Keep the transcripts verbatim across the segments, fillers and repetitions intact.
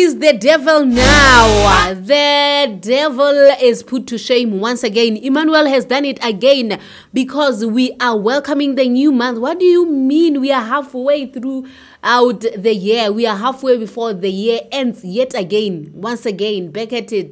is the devil now? The devil is put to shame once again. Emmanuel has done it again because we are welcoming the new month. What do you mean we are halfway through out the year? We are halfway before the year ends yet again. Once again, back at it.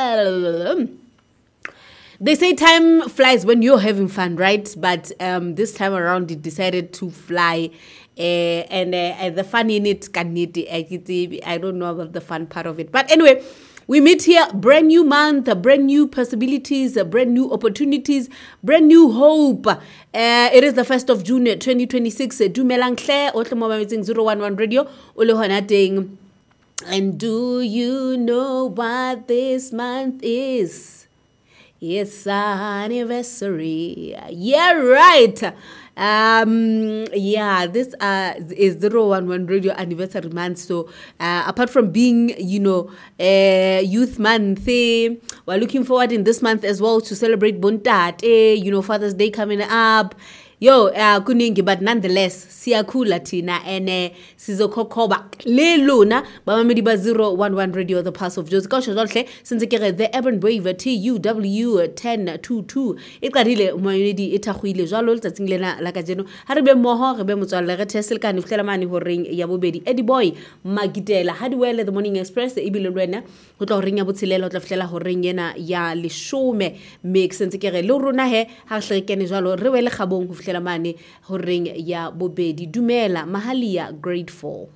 They say time flies when you're having fun, right? But um, this time around, it decided to fly. Uh, and uh, the fun in it, can need I don't know about the fun part of it. But anyway, we meet here, brand new month, brand new possibilities, brand new opportunities, brand new hope. Uh, it is the first of June, twenty twenty-six. Dumelang hle, otle mo mametseng zero one one radio, ole hona teng. And do you know what this month is? It's our anniversary. Yeah, right. Um, yeah, this uh, is zero one one radio anniversary month. So, uh, apart from being, you know, uh, youth month, eh, we're looking forward in this month as well to celebrate Bontate, you know, Father's Day coming up. Yo, uh, kuningi, but nonetheless, siyakhula tina ene sizokhokoba le lona bamamedi ba zero one one radio, the pulse of Jozi Kausho Zohle since ke the Urban Wave T U W ten twenty-two e qadile moyedi e thagwile jalo letsatsing lena la ka jeno ha re be moho re be motswalle re thesel ka ni flela mane ho reng ya bobedi Eddie Boy Magitela Hadiwele the Morning Express e bile lwena go tla ho reng ya botshelela o tla flela ho reng yena ya leshome mix since ke re le rona he ha hle kene jalo re wele khabong ho flela mane ho reng ya bobedi Dumela Mahalia Grade four.